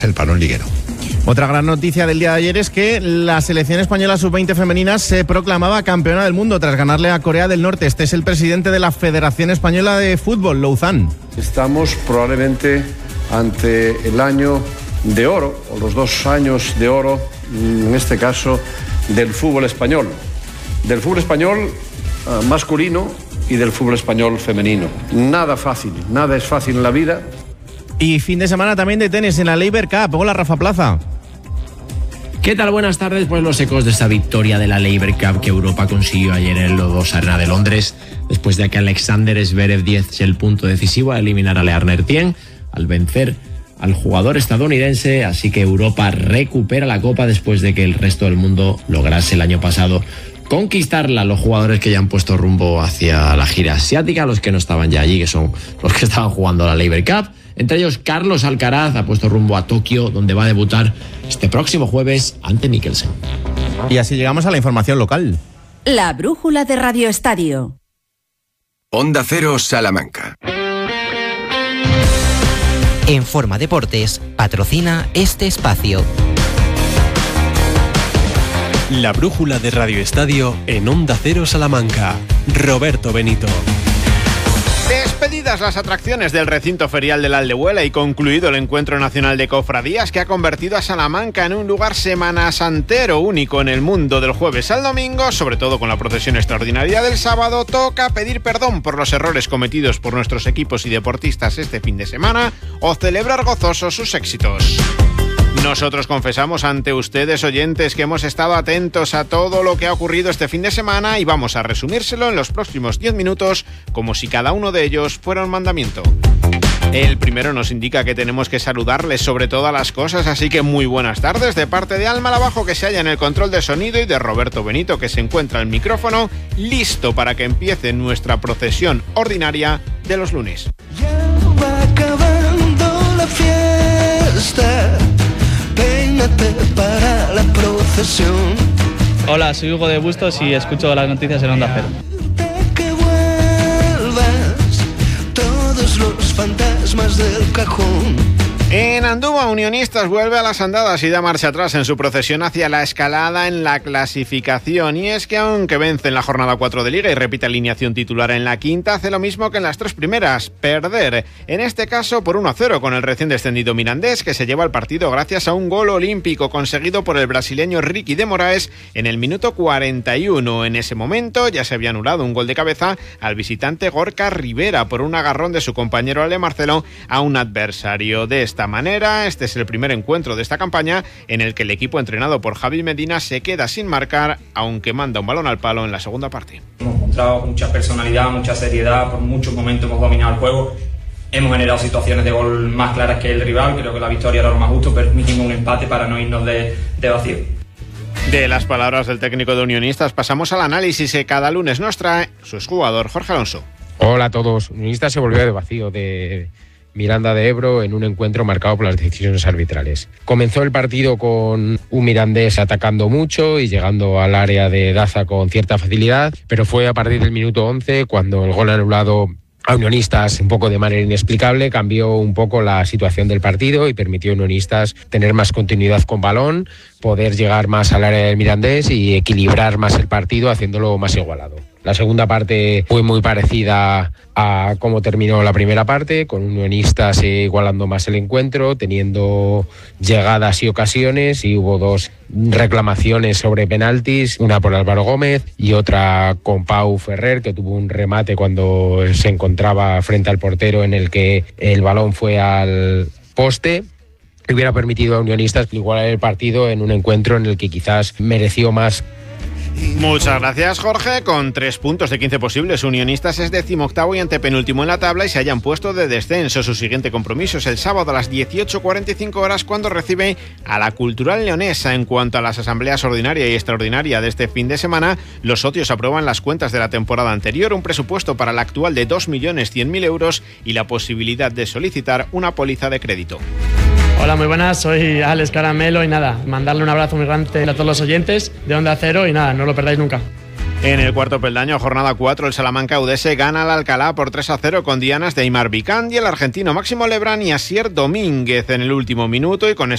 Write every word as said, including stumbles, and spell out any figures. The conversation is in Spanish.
el parón liguero. Otra gran noticia del día de ayer es que la selección española sub veinte femenina se proclamaba campeona del mundo tras ganarle a Corea del Norte. Este es el presidente de la Federación Española de Fútbol, Louzán. Estamos probablemente ante el año de oro, o los dos años de oro, en este caso, del fútbol español. Del fútbol español uh, masculino y del fútbol español femenino. Nada fácil, nada es fácil en la vida. Y fin de semana también de tenis en la Laver Cup. Hola, Rafa Plaza. ¿Qué tal? Buenas tardes. Pues los ecos de esta victoria de la Laver Cup que Europa consiguió ayer en el Lodos Arena de Londres, después de que Alexander Zverev diese el punto decisivo a eliminar a Learner Tien al vencer al jugador estadounidense. Así que Europa recupera la copa después de que el resto del mundo lograse el año pasado conquistarla. Los jugadores que ya han puesto rumbo hacia la gira asiática, los que no estaban ya allí, que son los que estaban jugando la Laver Cup. Entre ellos, Carlos Alcaraz ha puesto rumbo a Tokio, donde va a debutar este próximo jueves ante Mikkelsen. Y así llegamos a la información local. La brújula de Radio Estadio. Onda Cero Salamanca. En Forma Deportes patrocina este espacio. La brújula de Radio Estadio en Onda Cero Salamanca. Roberto Benito. Despedidas las atracciones del recinto ferial de la Aldehuela y concluido el encuentro nacional de cofradías que ha convertido a Salamanca en un lugar semanasantero único en el mundo. Del jueves al domingo, sobre todo con la procesión extraordinaria del sábado, toca pedir perdón por los errores cometidos por nuestros equipos y deportistas este fin de semana o celebrar gozosos sus éxitos. Nosotros confesamos ante ustedes, oyentes, que hemos estado atentos a todo lo que ha ocurrido este fin de semana y vamos a resumírselo en los próximos diez minutos como si cada uno de ellos fuera un mandamiento. El primero nos indica que tenemos que saludarles sobre todas las cosas, así que muy buenas tardes de parte de Alma Lavajo, que se halla en el control de sonido, y de Roberto Benito, que se encuentra al micrófono, listo para que empiece nuestra procesión ordinaria de los lunes. Ya va acabando la fiesta. Peínate para la procesión. Hola, soy Hugo de Bustos y escucho las noticias en Onda Cero. Que vuelvas todos los fantasmas del cajón. En Andúba, Unionistas vuelve a las andadas y da marcha atrás en su procesión hacia la escalada en la clasificación. Y es que aunque vence en la jornada cuatro de Liga y repite alineación titular en la quinta, hace lo mismo que en las tres primeras, perder. En este caso por uno a cero con el recién descendido Mirandés, que se lleva el partido gracias a un gol olímpico conseguido por el brasileño Ricky de Moraes en el minuto cuarenta y uno. En ese momento ya se había anulado un gol de cabeza al visitante Gorka Rivera por un agarrón de su compañero Ale Marcelo a un adversario. De esta manera, este es el primer encuentro de esta campaña en el que el equipo entrenado por Javi Medina se queda sin marcar, aunque manda un balón al palo en la segunda parte. Hemos encontrado mucha personalidad, mucha seriedad, por muchos momentos hemos dominado el juego, hemos generado situaciones de gol más claras que el rival. Creo que la victoria era lo más justo, permitimos un empate para no irnos de, de vacío. De las palabras del técnico de Unionistas pasamos al análisis que cada lunes nos trae su exjugador Jorge Alonso. Hola a todos. Unionistas se volvió de vacío de Miranda de Ebro en un encuentro marcado por las decisiones arbitrales. Comenzó el partido con un Mirandés atacando mucho y llegando al área de Daza con cierta facilidad, pero fue a partir del minuto once cuando el gol anulado a Unionistas un poco de manera inexplicable cambió un poco la situación del partido y permitió a Unionistas tener más continuidad con balón, poder llegar más al área del Mirandés y equilibrar más el partido haciéndolo más igualado. La segunda parte fue muy parecida a cómo terminó la primera parte, con Unionistas igualando más el encuentro, teniendo llegadas y ocasiones, y hubo dos reclamaciones sobre penaltis, una por Álvaro Gómez y otra con Pau Ferrer, que tuvo un remate cuando se encontraba frente al portero en el que el balón fue al poste. Hubiera permitido a Unionistas igualar el partido en un encuentro en el que quizás mereció más. Muchas gracias, Jorge. Con tres puntos de quince posibles, Unionistas es decimoctavo y antepenúltimo en la tabla y se hayan puesto de descenso. Su siguiente compromiso es el sábado a las dieciocho cuarenta y cinco horas, cuando recibe a la Cultural Leonesa. En cuanto a las asambleas ordinaria y extraordinaria de este fin de semana, los socios aprueban las cuentas de la temporada anterior, un presupuesto para la actual de dos millones cien mil euros y la posibilidad de solicitar una póliza de crédito. Hola, muy buenas, soy Alex Caramelo y nada, mandarle un abrazo muy grande a todos los oyentes de Onda Cero y nada, no lo perdáis nunca. En el cuarto peldaño, jornada cuatro, el Salamanca U D S gana al Alcalá por tres a cero con dianas de Aimar Vicandi, el argentino Máximo Lebrán y Asier Domínguez en el último minuto, y con ese